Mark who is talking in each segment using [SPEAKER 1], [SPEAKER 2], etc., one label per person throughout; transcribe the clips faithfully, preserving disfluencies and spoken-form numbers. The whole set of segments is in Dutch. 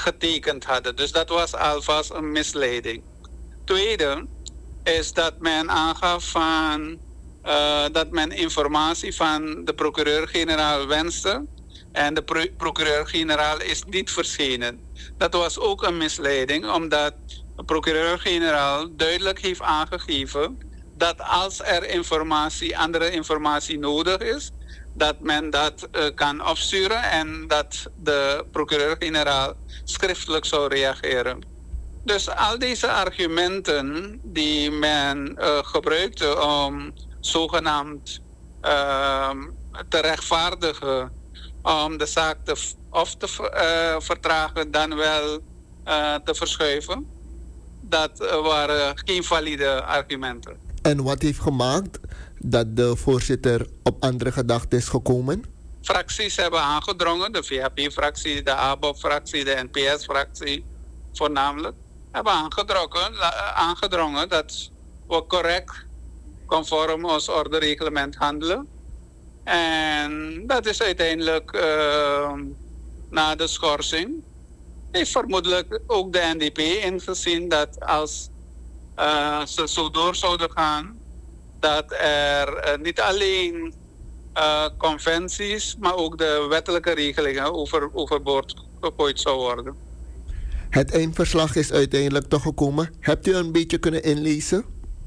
[SPEAKER 1] getekend hadden. Dus dat was alvast een misleiding. Tweede is dat men aangaf van, uh, dat men informatie van de procureur-generaal wenste. En de pro- procureur-generaal is niet verschenen. Dat was ook een misleiding, omdat de procureur-generaal duidelijk heeft aangegeven dat als er informatie, andere informatie nodig is, dat men dat uh, kan opsturen en dat de procureur-generaal schriftelijk zou reageren. Dus al deze argumenten die men uh, gebruikte om zogenaamd uh, te rechtvaardigen, om de zaak te, of te uh, vertragen dan wel uh, te verschuiven, dat uh, waren geen valide argumenten.
[SPEAKER 2] En wat heeft gemaakt dat de voorzitter op andere gedachten is gekomen?
[SPEAKER 1] Fracties hebben aangedrongen, de V H P-fractie, de A B O P-fractie, de N P S-fractie voornamelijk, hebben aangedrongen, aangedrongen dat we correct, conform ons ordereglement handelen. En dat is uiteindelijk uh, na de schorsing, heeft vermoedelijk ook de N D P ingezien dat als uh, ze zo door zouden gaan, dat er uh, niet alleen uh, conventies, maar ook de wettelijke regelingen over, overboord gegooid zou worden.
[SPEAKER 2] Het eindverslag is uiteindelijk toch gekomen. Hebt u een beetje kunnen inlezen?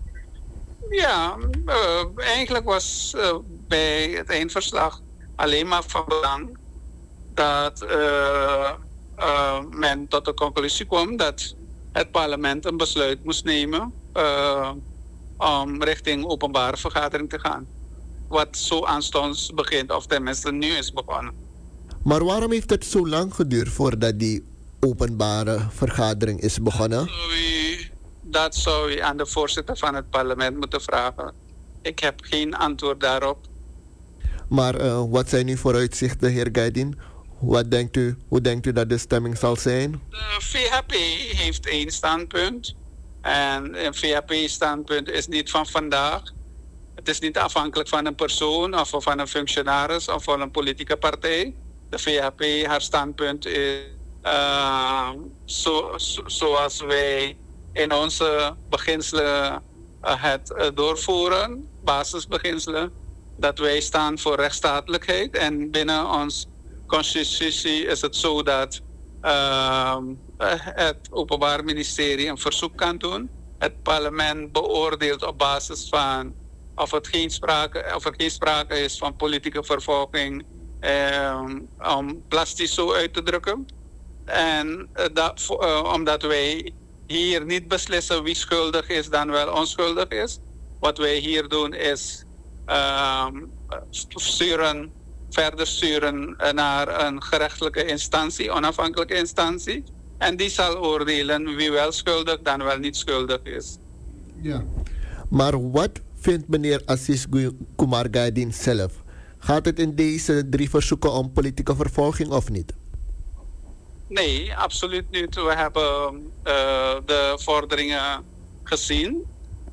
[SPEAKER 1] Ja, uh, eigenlijk was uh, bij het eindverslag alleen maar van belang dat uh, uh, men tot de conclusie kwam dat het parlement een besluit moest nemen uh, om richting openbare vergadering te gaan. Wat zo aanstonds begint, of tenminste nu is begonnen.
[SPEAKER 2] Maar waarom heeft het zo lang geduurd voordat die openbare vergadering is begonnen?
[SPEAKER 1] Dat zou u, dat zou u aan de voorzitter van het parlement moeten vragen. Ik heb geen antwoord daarop.
[SPEAKER 2] Maar uh, wat zijn uw vooruitzichten, heer Gaidin? Wat denkt u, hoe denkt u dat de stemming zal zijn?
[SPEAKER 1] De V H P heeft één standpunt. En een V H P-standpunt is niet van vandaag. Het is niet afhankelijk van een persoon of van een functionaris of van een politieke partij. De V H P, haar standpunt is uh, zo, zo, zoals wij in onze beginselen uh, het uh, doorvoeren, basisbeginselen, dat wij staan voor rechtsstatelijkheid. En binnen onze constitutie is het zo dat uh, het Openbaar Ministerie een verzoek kan doen. Het parlement beoordeelt op basis van of, het geen sprake, of er geen sprake is van politieke vervolging, eh, om plastisch zo uit te drukken. En uh, dat, uh, omdat wij hier niet beslissen wie schuldig is dan wel onschuldig is. Wat wij hier doen is uh, sturen, verder sturen naar een gerechtelijke instantie, onafhankelijke instantie. En die zal oordelen wie wel schuldig dan wel niet schuldig is.
[SPEAKER 2] Ja. Maar wat vindt meneer Assis Kumar Gaidin zelf? Gaat het in deze drie verzoeken om politieke vervolging of niet?
[SPEAKER 1] Nee, absoluut niet. We hebben uh, de vorderingen gezien.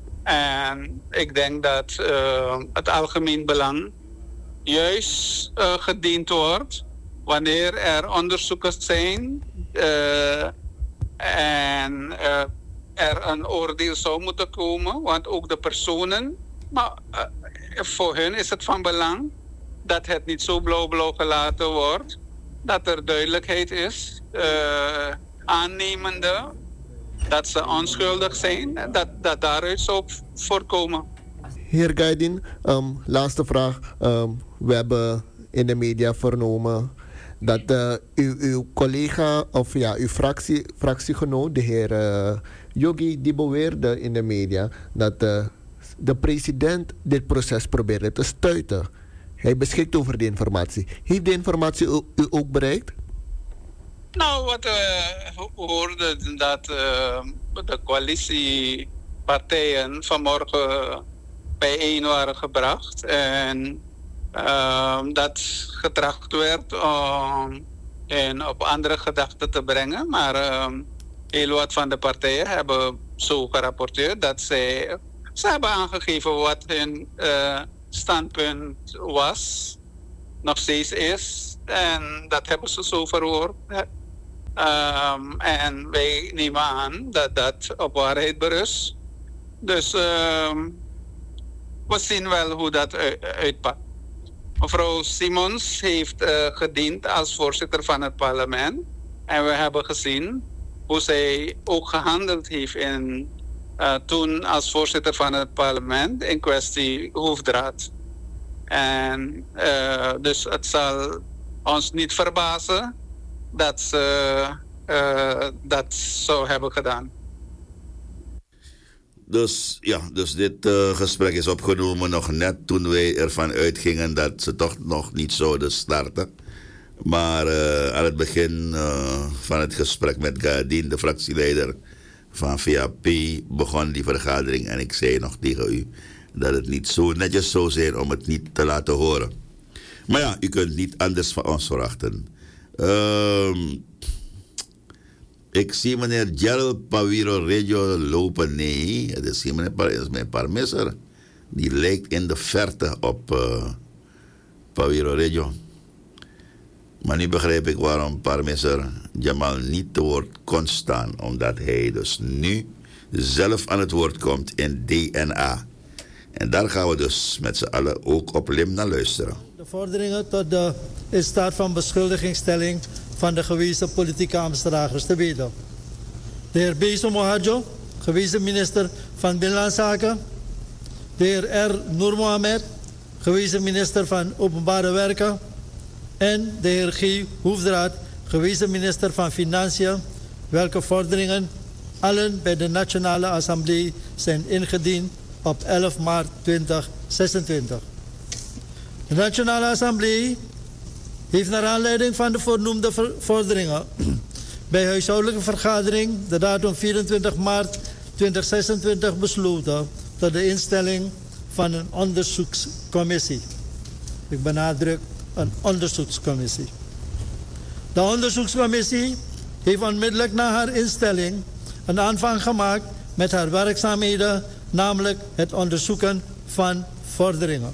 [SPEAKER 1] En ik denk dat uh, het algemeen belang juist uh, gediend wordt wanneer er onderzoeken zijn uh, en uh, er een oordeel zou moeten komen. Want ook de personen, maar uh, voor hun is het van belang dat het niet zo blauw-blauw gelaten wordt. Dat er duidelijkheid is, uh, aannemende dat ze onschuldig zijn, dat, dat daaruit zou voorkomen.
[SPEAKER 2] Heer Gaidin, um, laatste vraag. Um, we hebben in de media vernomen dat uh, uw, uw collega of ja, uw fractie, fractiegenoot, de heer uh, Yogi, die beweerde in de media dat uh, de president dit proces probeerde te stuiten. Hij beschikt over die informatie. Heeft die informatie u, u ook bereikt?
[SPEAKER 1] Nou, wat we uh, hoorden dat uh, de coalitiepartijen vanmorgen bijeen waren gebracht. En uh, dat getracht werd om hen op andere gedachten te brengen. Maar uh, heel wat van de partijen hebben zo gerapporteerd dat zij, ze hebben aangegeven wat hun uh, standpunt was, nog steeds is. En dat hebben ze zo verhoord. Uh, Um, en wij nemen aan dat dat op waarheid berust. Dus um, we zien wel hoe dat uitpakt. Mevrouw Simons heeft uh, gediend als voorzitter van het parlement. En we hebben gezien hoe zij ook gehandeld heeft in, uh, toen als voorzitter van het parlement in kwestie hoofddraad. En uh, dus het zal ons niet verbazen dat ze uh, dat zou hebben gedaan.
[SPEAKER 3] Dus ja, dus dit uh, gesprek is opgenomen nog net toen wij ervan uitgingen dat ze toch nog niet zouden starten. Maar uh, aan het begin uh, van het gesprek met Gadin, de fractieleider van V A P, begon die vergadering. En ik zei nog tegen u dat het niet zo netjes zou zijn om het niet te laten horen. Maar ja, u kunt niet anders van ons verwachten. Uh, ik zie meneer Gerald Pawiro Regio lopen. Nee, het is meneer Par- is mijn parmisser. Die lijkt in de verte op uh, Pawiro Regio. Maar nu begrijp ik waarom parmisser Jamal niet te woord kon staan. Omdat hij dus nu zelf aan het woord komt in D N A. En daar gaan we dus met z'n allen ook op Lim naar luisteren.
[SPEAKER 4] De vorderingen tot de in staat van beschuldigingsstelling van de gewezen politieke ambtsdragers te weten. De heer Bezo Mohajo, gewezen minister van Binnenlandse Zaken. De heer R. Noor Mohamed, gewezen minister van Openbare Werken. En de heer G. Hoefdraad, gewezen minister van Financiën, welke vorderingen allen bij de Nationale Assemblée zijn ingediend op elf maart tweeduizend zesentwintig. De Nationale Assemblée heeft naar aanleiding van de voornoemde vorderingen bij huishoudelijke vergadering de datum vierentwintig maart tweeduizend zesentwintig besloten tot de instelling van een onderzoekscommissie. Ik benadruk een onderzoekscommissie. De onderzoekscommissie heeft onmiddellijk na haar instelling een aanvang gemaakt met haar werkzaamheden, namelijk het onderzoeken van vorderingen.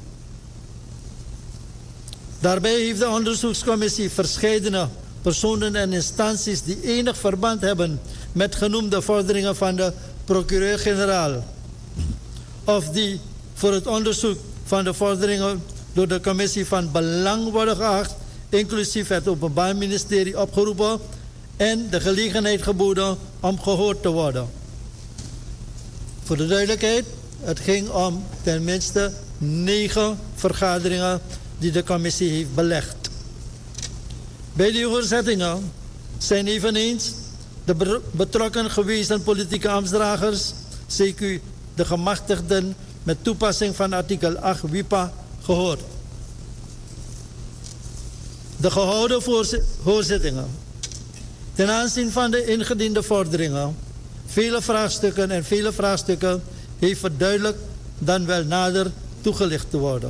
[SPEAKER 4] Daarbij heeft de onderzoekscommissie verscheidene personen en instanties die enig verband hebben met genoemde vorderingen van de procureur-generaal, of die voor het onderzoek van de vorderingen door de commissie van belang worden geacht, inclusief het Openbaar Ministerie, opgeroepen en de gelegenheid geboden om gehoord te worden. Voor de duidelijkheid, het ging om tenminste negen vergaderingen die de commissie heeft belegd. Bij die hoorzittingen zijn eveneens de betrokken gewezen politieke ambtsdragers, C Q de gemachtigden met toepassing van artikel acht W I P A, gehoord. De gehouden hoorzittingen ten aanzien van de ingediende vorderingen, vele vraagstukken en vele vraagstukken heeft verduidelijkt dan wel nader toegelicht te worden.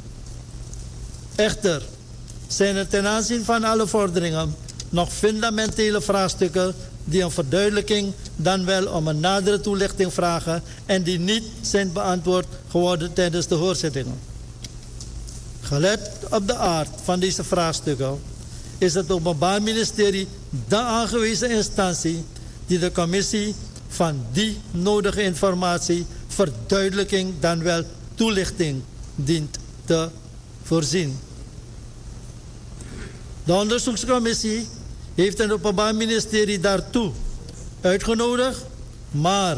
[SPEAKER 4] Echter zijn er ten aanzien van alle vorderingen nog fundamentele vraagstukken die een verduidelijking dan wel om een nadere toelichting vragen en die niet zijn beantwoord geworden tijdens de hoorzittingen. Gelet op de aard van deze vraagstukken is het Openbaar Ministerie de aangewezen instantie die de commissie van die nodige informatie, verduidelijking dan wel toelichting dient te voorzien. De onderzoekscommissie heeft het Openbaar Ministerie daartoe uitgenodigd, maar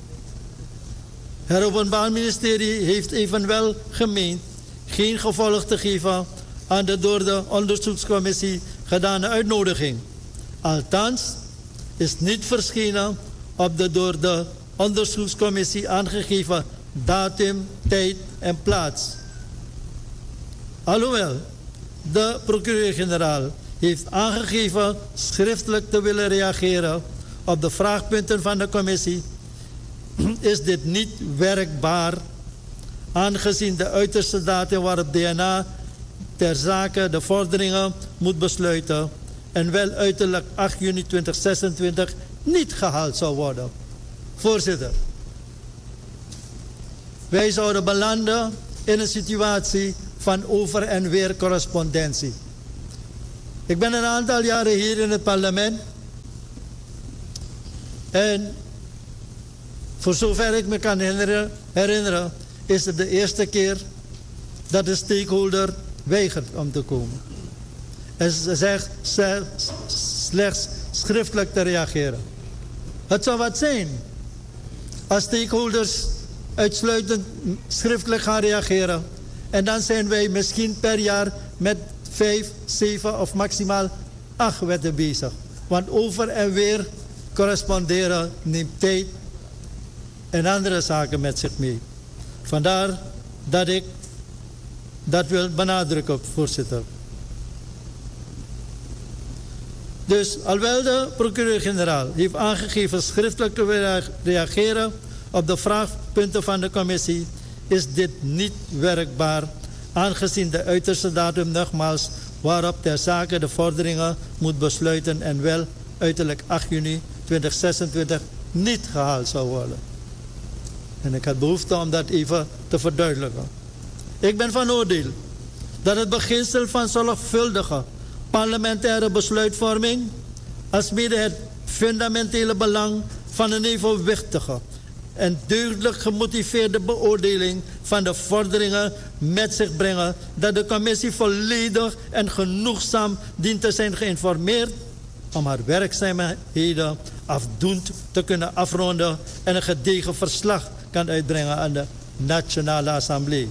[SPEAKER 4] het Openbaar Ministerie heeft evenwel gemeend geen gevolg te geven aan de door de onderzoekscommissie gedane uitnodiging. Althans is niet verschenen op de door de onderzoekscommissie aangegeven datum, tijd en plaats. Alhoewel de procureur-generaal heeft aangegeven schriftelijk te willen reageren op de vraagpunten van de commissie, is dit niet werkbaar, aangezien de uiterste datum waarop D N A ter zake de vorderingen moet besluiten en wel uiterlijk acht juni tweeduizend zesentwintig niet gehaald zou worden. Voorzitter, wij zouden belanden in een situatie van over- en weer correspondentie. Ik ben een aantal jaren hier in het parlement En voor zover ik me kan herinneren, herinneren, is het de eerste keer dat de stakeholder weigert om te komen. En ze zegt ze, slechts schriftelijk te reageren. Het zou wat zijn als stakeholders uitsluitend schriftelijk gaan reageren. En dan zijn wij misschien per jaar met vijf, zeven of maximaal acht wetten bezig. Want over en weer corresponderen neemt tijd en andere zaken met zich mee. Vandaar dat ik dat wil benadrukken, voorzitter. Dus alhoewel de procureur-generaal heeft aangegeven schriftelijk te reageren op de vraagpunten van de commissie, is dit niet werkbaar, aangezien de uiterste datum nogmaals waarop ter zake de vorderingen moet besluiten en wel uiterlijk acht juni tweeduizend zesentwintig niet gehaald zou worden. En ik had behoefte om dat even te verduidelijken. Ik ben van oordeel dat het beginsel van zorgvuldige parlementaire besluitvorming, alsmede het fundamentele belang van een evenwichtige en duidelijk gemotiveerde beoordeling van de vorderingen met zich brengen dat de commissie volledig en genoegzaam dient te zijn geïnformeerd om haar werkzaamheden afdoend te kunnen afronden en een gedegen verslag kan uitbrengen aan de Nationale Assemblée.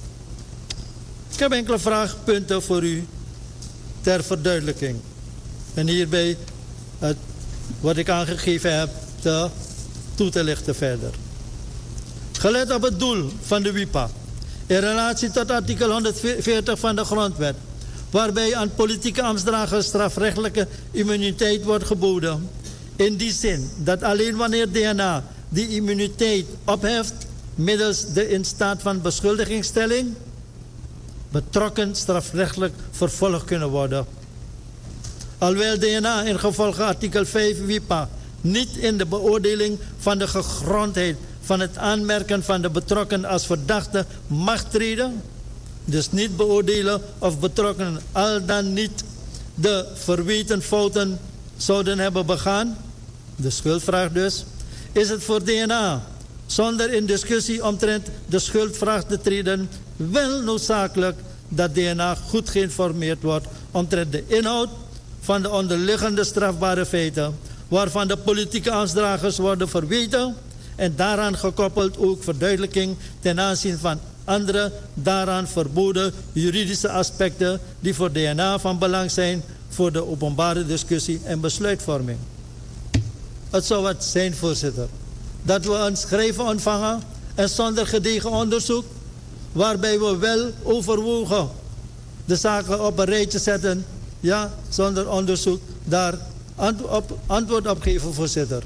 [SPEAKER 4] Ik heb enkele vraagpunten voor u ter verduidelijking. En hierbij het, wat ik aangegeven heb te, toe te lichten verder. Gelet op het doel van de W I P A in relatie tot artikel honderdveertig van de Grondwet, waarbij aan politieke ambtsdragers strafrechtelijke immuniteit wordt geboden. In die zin dat alleen wanneer D N A die immuniteit opheft middels de in staat van beschuldigingsstelling betrokken strafrechtelijk vervolgd kunnen worden. Alhoewel D N A in gevolge artikel vijf W I P A niet in de beoordeling van de gegrondheid van het aanmerken van de betrokken als verdachte mag treden, dus niet beoordelen of betrokkenen al dan niet de verweten fouten zouden hebben begaan, de schuldvraag dus, is het voor D N A zonder in discussie omtrent de schuldvraag te treden wel noodzakelijk dat D N A goed geïnformeerd wordt omtrent de inhoud van de onderliggende strafbare feiten waarvan de politieke ambtsdragers worden verweten en daaraan gekoppeld ook verduidelijking ten aanzien van andere daaraan verboden juridische aspecten die voor D N A van belang zijn voor de openbare discussie en besluitvorming. Het zou wat zijn, voorzitter, dat we een schrijven ontvangen en zonder gedegen onderzoek, waarbij we wel overwogen de zaken op een rijtje zetten, ja, zonder onderzoek, daar ant op, antwoord op geven, voorzitter.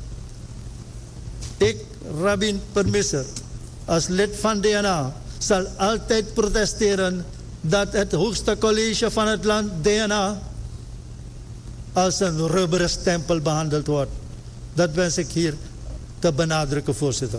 [SPEAKER 4] Ik, Rabin Permisser, als lid van D N A, zal altijd protesteren dat het hoogste college van het land, D N A, als een rubberen stempel behandeld wordt. Dat wens ik hier te benadrukken, voorzitter.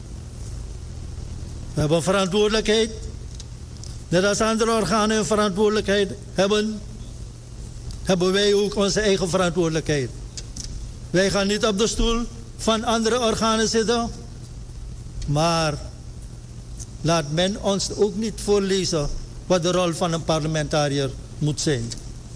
[SPEAKER 4] We hebben verantwoordelijkheid. Net als andere organen een verantwoordelijkheid hebben, hebben wij ook onze eigen verantwoordelijkheid. Wij gaan niet op de stoel van andere organen zitten, maar laat men ons ook niet voorlezen wat de rol van een parlementariër moet zijn.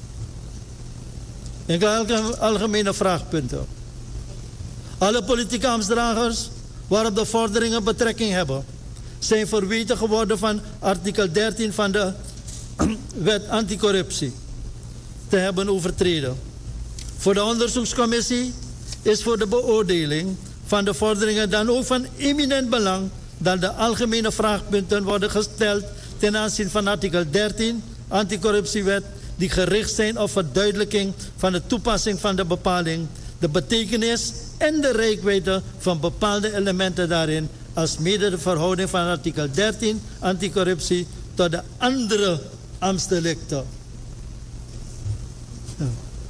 [SPEAKER 4] Enkele algemene vraagpunten. Alle politieke ambtsdragers waarop de vorderingen betrekking hebben, zijn verweten geworden van artikel dertien van de wet anticorruptie te hebben overtreden. Voor de onderzoekscommissie is voor de beoordeling van de vorderingen dan ook van eminent belang dat de algemene vraagpunten worden gesteld ten aanzien van artikel dertien anticorruptiewet die gericht zijn op verduidelijking van de toepassing van de bepaling, de betekenis en de reikwijdte van bepaalde elementen daarin, als mede de verhouding van artikel dertien anticorruptie tot de andere ambtsdelicten. Ja.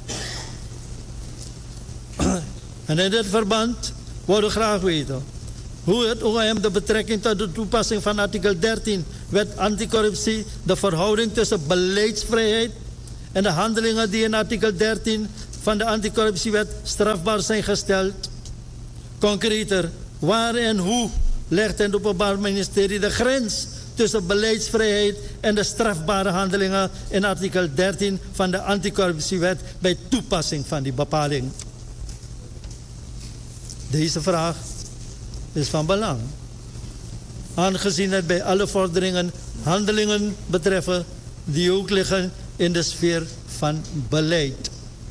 [SPEAKER 4] En in dit verband willen we graag weten hoe het O M de betrekking tot de toepassing van artikel dertien wet anticorruptie, de verhouding tussen beleidsvrijheid en de handelingen die in artikel dertien van de anticorruptiewet strafbaar zijn gesteld, Concreter, waar en hoe legt het Openbaar Ministerie de grens tussen beleidsvrijheid en de strafbare handelingen in artikel dertien van de Anticorruptiewet bij toepassing van die bepaling? Deze vraag is van belang, aangezien het bij alle vorderingen handelingen betreffen die ook liggen in de sfeer van beleid.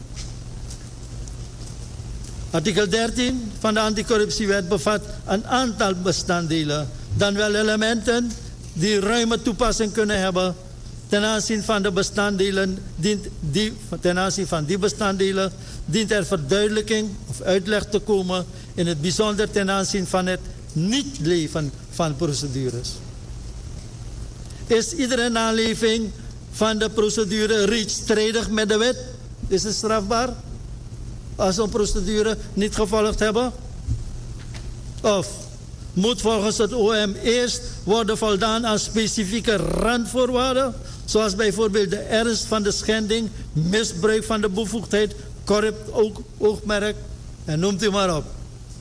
[SPEAKER 4] Artikel dertien van de Anticorruptiewet bevat een aantal bestanddelen, dan wel elementen die ruime toepassing kunnen hebben. Ten aanzien van de bestanddelen dient die, ten aanzien van die bestanddelen dient er verduidelijking of uitleg te komen, in het bijzonder ten aanzien van het niet leven van procedures. Is iedere naleving van de procedure reeds strijdig met de wet? Is het strafbaar als een procedure niet gevolgd hebben? Of moet volgens het O M eerst worden voldaan aan specifieke randvoorwaarden, zoals bijvoorbeeld de ernst van de schending, misbruik van de bevoegdheid, corrupt oogmerk en noemt u maar op.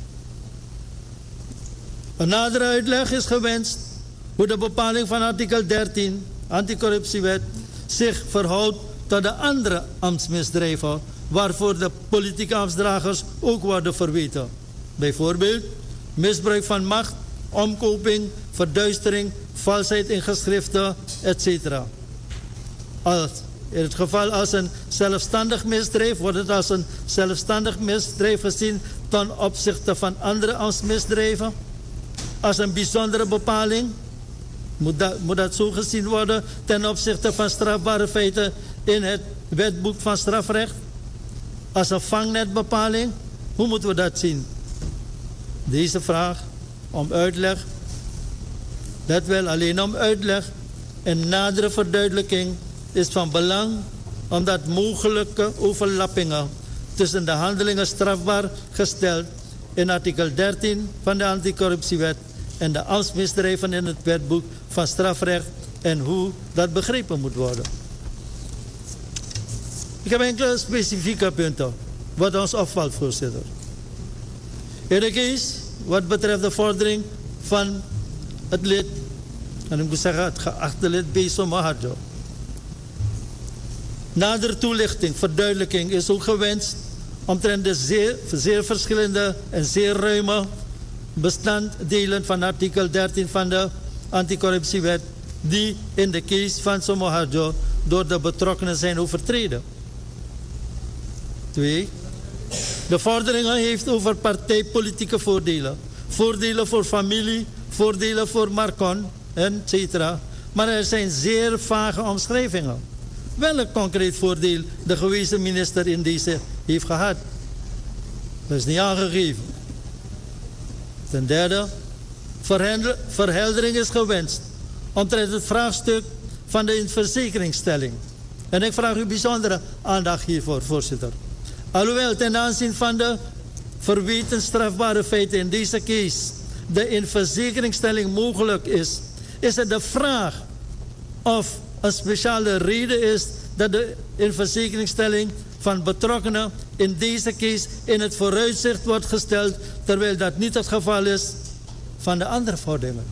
[SPEAKER 4] Een nadere uitleg is gewenst hoe de bepaling van artikel dertien, Anticorruptiewet, zich verhoudt tot de andere ambtsmisdrijven waarvoor de politieke ambtsdragers ook worden verweten. Bijvoorbeeld misbruik van macht, omkoping, verduistering, valsheid in geschriften, et cetera. Als, in het geval als een zelfstandig misdrijf wordt het als een zelfstandig misdrijf gezien ten opzichte van andere ambtsmisdrijven. Als een bijzondere bepaling moet dat, moet dat zo gezien worden ten opzichte van strafbare feiten in het wetboek van strafrecht. Als een vangnetbepaling, hoe moeten we dat zien? Deze vraag om uitleg, dat wel alleen om uitleg en nadere verduidelijking is van belang, omdat mogelijke overlappingen tussen de handelingen strafbaar gesteld in artikel dertien van de Anticorruptiewet en de ambtsmisdrijven in het wetboek van strafrecht en hoe dat begrepen moet worden. Ik heb enkele specifieke punten wat ons opvalt, voorzitter. In de case wat betreft de vordering van het lid, en ik moet zeggen het geachte lid Besom Mahadjo. Nader toelichting, verduidelijking is ook gewenst omtrent de zeer, zeer verschillende en zeer ruime bestanddelen van artikel dertien van de Anticorruptiewet die in de case van Somoharjo door de betrokkenen zijn overtreden. Twee. De vorderingen heeft over partijpolitieke voordelen. Voordelen voor familie, voordelen voor Marcon, et cetera. Maar er zijn zeer vage omschrijvingen. Welk concreet voordeel de gewezen minister in deze heeft gehad? Dat is niet aangegeven. Ten derde, verheldering is gewenst omtrent het vraagstuk van de verzekeringsstelling. En ik vraag u bijzondere aandacht hiervoor, voorzitter. Alhoewel ten aanzien van de verweten strafbare feiten in deze case de inverzekeringsstelling mogelijk is, is het de vraag of een speciale reden is dat de inverzekeringsstelling van betrokkenen in deze case in het vooruitzicht wordt gesteld, terwijl dat niet het geval is van de andere vorderingen.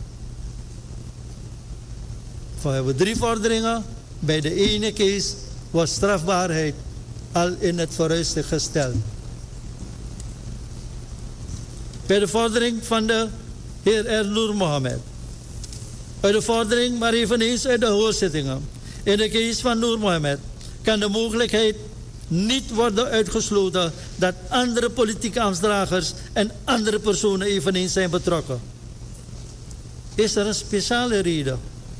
[SPEAKER 4] We hebben drie vorderingen. Bij de ene case wordt strafbaarheid al in het vooruitzicht gesteld. Bij de vordering van de heer R. Noor Mohammed. Uit de vordering, maar eveneens uit de hoorzittingen. In de case van Noor Mohammed kan de mogelijkheid niet worden uitgesloten dat andere politieke ambtsdragers en andere personen eveneens zijn betrokken. Is er een speciale reden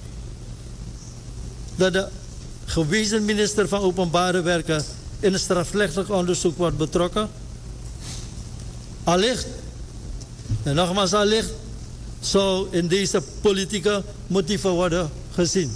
[SPEAKER 4] dat de gewezen minister van Openbare Werken in een strafrechtelijk onderzoek wordt betrokken? Allicht, en nogmaals allicht, zou in deze politieke motieven worden gezien.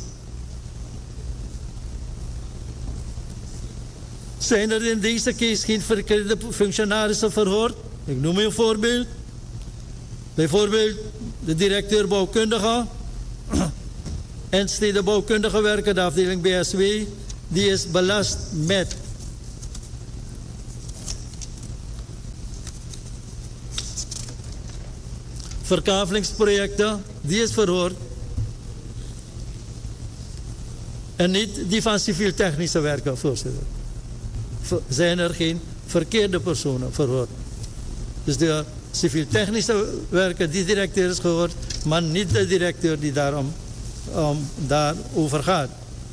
[SPEAKER 4] Zijn er in deze case geen verkeerde functionarissen verhoord? Ik noem u een voorbeeld. Bijvoorbeeld de directeur bouwkundige en stedenbouwkundige werken, de afdeling B S W, die is belast met verkavelingsprojecten, die is verhoord. En niet die van civiel-technische werken, voorzitter. Zijn er geen verkeerde personen verhoord. Dus de civiel-technische werken, die directeur is gehoord, maar niet de directeur die daarom um, daarover gaat.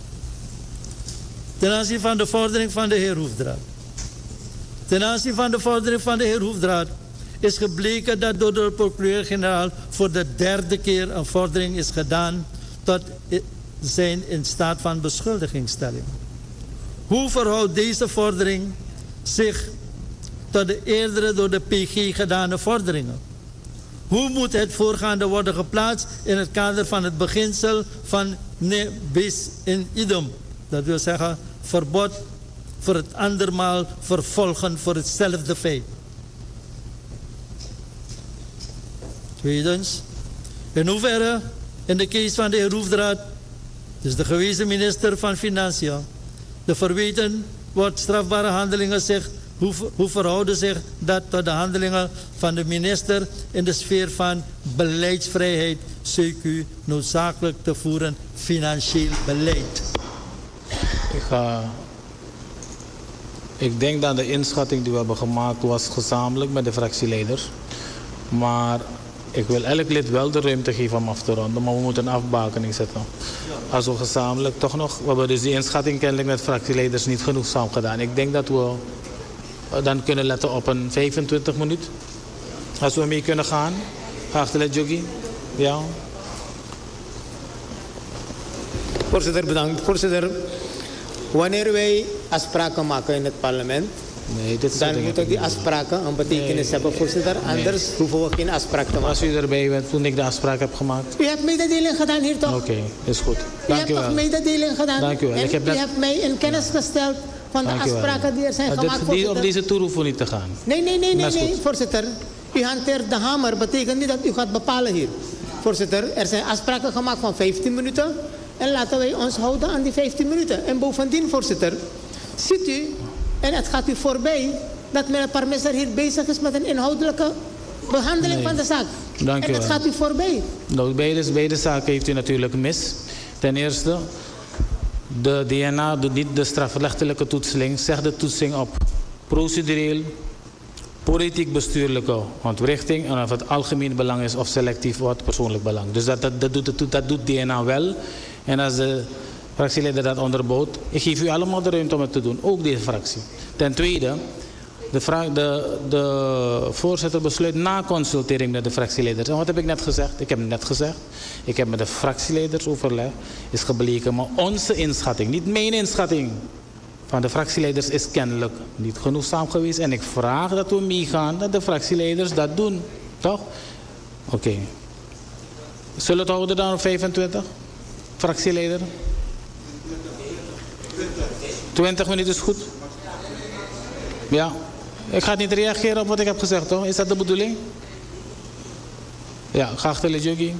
[SPEAKER 4] Ten aanzien van de vordering van de heer Hoefdraad. Ten aanzien van de vordering van de heer Hoefdraad is gebleken dat door de procureur-generaal voor de derde keer een vordering is gedaan tot zijn in staat van beschuldigingsstelling. Hoe verhoudt deze vordering zich tot de eerdere door de P G gedane vorderingen? Hoe moet het voorgaande worden geplaatst in het kader van het beginsel van ne bis in idem? Dat wil zeggen verbod voor het andermaal vervolgen voor hetzelfde feit. Tweedens, in hoeverre in de case van de heer Hoefdraad, dus de gewezen minister van Financiën, de verweten wordt strafbare handelingen zich, hoe, hoe verhouden zich dat tot de handelingen van de minister in de sfeer van beleidsvrijheid, C Q, noodzakelijk te voeren financieel beleid?
[SPEAKER 5] Ik, ga, ik denk dat de inschatting die we hebben gemaakt was gezamenlijk met de fractieleiders. Maar ik wil elk lid wel de ruimte geven om af te ronden, maar we moeten een afbakening zetten. Als we gezamenlijk toch nog, we hebben dus die inschatting kennelijk met fractieleiders niet genoegzaam gedaan. Ik denk dat we dan kunnen letten op een vijfentwintig minuten. Als we mee kunnen gaan. Geachte lid Joggi. Ja.
[SPEAKER 6] Voorzitter, bedankt. Voorzitter, wanneer wij afspraken maken in het parlement,
[SPEAKER 5] nee, dit
[SPEAKER 6] dan moeten die afspraken een betekenis nee, hebben, voorzitter. Anders nee. hoeven we geen afspraak te maken.
[SPEAKER 5] Als u erbij bent toen ik de afspraak heb gemaakt.
[SPEAKER 6] U hebt mededeling gedaan hier toch?
[SPEAKER 5] Oké, okay, is goed.
[SPEAKER 6] Dank u hebt u toch wel. mededeling gedaan?
[SPEAKER 5] Dank u wel.
[SPEAKER 6] En
[SPEAKER 5] ik heb
[SPEAKER 6] u net... hebt mij in kennis gesteld van
[SPEAKER 5] Dank
[SPEAKER 6] de afspraken die er zijn gemaakt,
[SPEAKER 5] dit, die, op deze toer hoeven we niet te gaan.
[SPEAKER 6] Nee, nee, nee, nee, nee, voorzitter. U hanteert de hamer, betekent niet dat u gaat bepalen hier. Voorzitter, er zijn afspraken gemaakt van vijftien minuten. En laten wij ons houden aan die vijftien minuten. En bovendien, voorzitter, ziet u, en het gaat u voorbij, dat meneer Parmesser hier bezig is met een inhoudelijke behandeling nee. van de zaak.
[SPEAKER 5] Dank
[SPEAKER 6] en het gaat u voorbij.
[SPEAKER 5] Nou, beide, beide zaken heeft u natuurlijk mis. Ten eerste, de D N A doet niet de strafrechtelijke toetseling, zegt de toetsing op procedureel, politiek-bestuurlijke ontwrichting en of het algemeen belang is of selectief wat persoonlijk belang. Dus dat, dat, dat, doet, dat doet D N A wel. En als de fractieleider dat onderbouwt, ik geef u allemaal de ruimte om het te doen, ook deze fractie. Ten tweede, de, de, de voorzitter besluit na consultering met de fractieleiders. En wat heb ik net gezegd? Ik heb net gezegd, ik heb met de fractieleiders overlegd, is gebleken, maar onze inschatting, niet mijn inschatting, van de fractieleiders is kennelijk niet genoegzaam geweest. En ik vraag dat we meegaan dat de fractieleiders dat doen. Toch? Oké. Okay. Zullen we het houden dan op vijfentwintig? Fractieleider? twintig minuten is goed? Ja. Ik ga niet reageren op wat ik heb gezegd, toch? Is dat de bedoeling? Ja, geachte lid Joggi.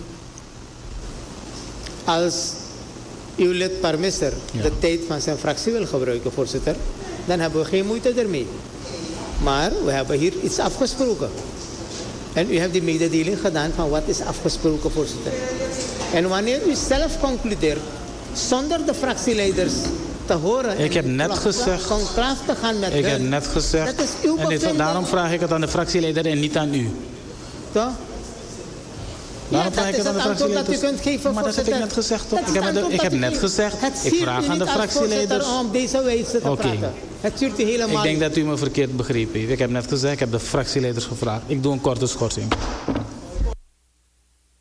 [SPEAKER 6] Als uw lid Parmesser ja. de tijd van zijn fractie wil gebruiken, voorzitter, dan hebben we geen moeite ermee. Maar we hebben hier iets afgesproken. En u hebt die mededeling gedaan van wat is afgesproken, voorzitter. En wanneer u zelf concludeert, zonder de fractieleiders te horen...
[SPEAKER 5] Ik heb net gezegd...
[SPEAKER 6] conclaaf te gaan met
[SPEAKER 5] Ik
[SPEAKER 6] hun,
[SPEAKER 5] heb net gezegd...
[SPEAKER 6] Dat is uw
[SPEAKER 5] en dit, daarom vraag ik het aan de fractieleider en niet aan u.
[SPEAKER 6] Toch? Ja, dat is het antwoord dat u kunt geven,
[SPEAKER 5] maar dat heb ik net gezegd, toch? Ik heb, ik heb net gezegd, ik vraag aan de fractieleiders...
[SPEAKER 6] om deze wijze te
[SPEAKER 5] okay.
[SPEAKER 6] praten. Het stuurt u helemaal...
[SPEAKER 5] Ik denk dat u me verkeerd begrepen heeft. Ik heb net gezegd, ik heb de fractieleiders gevraagd. Ik doe een korte schorsing.